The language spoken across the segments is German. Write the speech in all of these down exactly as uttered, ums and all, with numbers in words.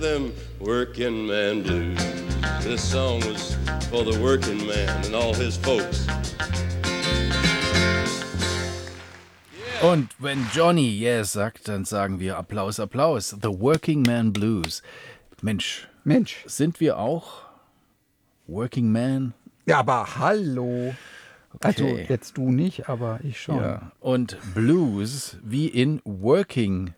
Them working man blues. This song was for the working man and all his folks. Und wenn Johnny Yes sagt, dann sagen wir Applaus, Applaus. The Working Man Blues. Mensch, Mensch. Sind wir auch Working Man? Ja, aber hallo. Also Okay. jetzt du nicht, aber ich schon. Ja. Und Blues wie in Working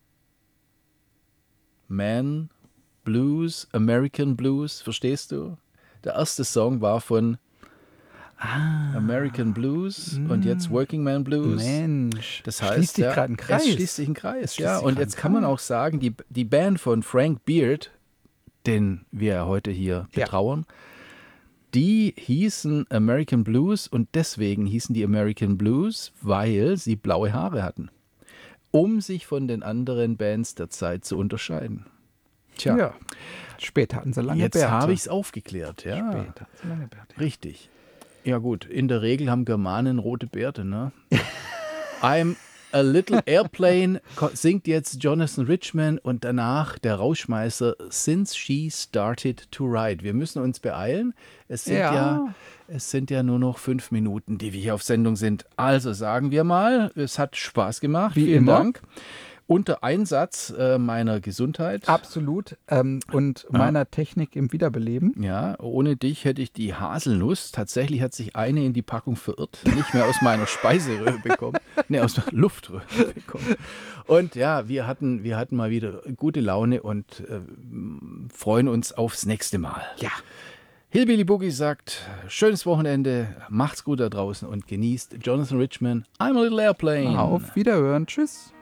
Man Blues, American Blues, verstehst du? Der erste Song war von Ah, American Blues und jetzt Working Man Blues. Mensch. Das heißt, schließt sich ja, gerade ein Kreis. Es schließt sich ein Kreis, schließt ja. sich Und gerade jetzt ein kann man Kreis. auch sagen, die, die Band von Frank Beard, den wir heute hier Ja. betrauern, die hießen American Blues und deswegen hießen die American Blues, weil sie blaue Haare hatten, um sich von den anderen Bands der Zeit zu unterscheiden. Tja, Ja. Später hatten sie lange jetzt Bärte. habe ich es aufgeklärt, ja. Später hatten sie lange Bärte. Richtig. Ja gut, in der Regel haben Germanen rote Bärte, ne? I'm a Little Airplane ko- singt jetzt Jonathan Richman und danach der Rausschmeißer Since She Started to Ride. Wir müssen uns beeilen. Es sind ja, Ja. es sind ja nur noch fünf Minuten, die wir hier auf Sendung sind. Also sagen wir mal, es hat Spaß gemacht. Wie Vielen immer. Dank. Unter Einsatz äh, meiner Gesundheit. Absolut. Ähm, und meiner Technik im Wiederbeleben. Ja, ohne dich hätte ich die Haselnuss, tatsächlich hat sich eine in die Packung verirrt, nicht mehr aus meiner Speiseröhre bekommen, ne, aus der Luftröhre bekommen. Und ja, wir hatten, wir hatten mal wieder gute Laune und äh, freuen uns aufs nächste Mal. Ja. Hillbilly Boogie sagt, schönes Wochenende, macht's gut da draußen und genießt Jonathan Richman, I'm a Little Airplane. Auf Wiederhören. Tschüss.